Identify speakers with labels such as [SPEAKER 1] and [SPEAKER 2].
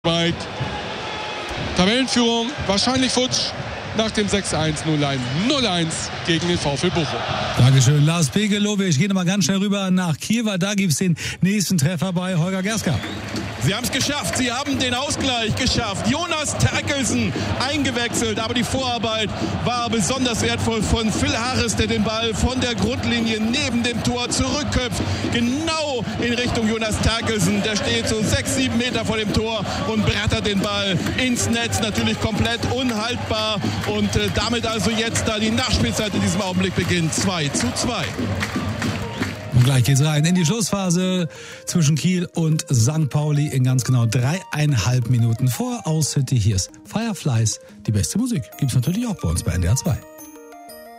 [SPEAKER 1] Weit. Tabellenführung wahrscheinlich futsch nach dem 6-1, 0-1 gegen den VfL Bochum.
[SPEAKER 2] Dankeschön, Lars Pegelow. Ich gehe nochmal ganz schnell rüber nach Kiew. Da gibt es den nächsten Treffer bei Holger Gerska.
[SPEAKER 3] Sie haben es geschafft, sie haben den Ausgleich geschafft. Jonas Terkelsen eingewechselt, aber die Vorarbeit war besonders wertvoll von Phil Harris, der den Ball von der Grundlinie neben dem Tor zurückköpft, genau in Richtung Jonas Terkelsen. Der steht so 6-7 Meter vor dem Tor und brattert den Ball ins Netz, natürlich komplett unhaltbar. Und damit also jetzt da die Nachspielzeit in diesem Augenblick beginnt. 2:2.
[SPEAKER 2] Und gleich geht's rein in die Schlussphase zwischen Kiel und St. Pauli in ganz genau 3,5 Minuten vor Aus City. Hier ist Fireflies. Die beste Musik gibt's natürlich auch bei uns bei NDR 2.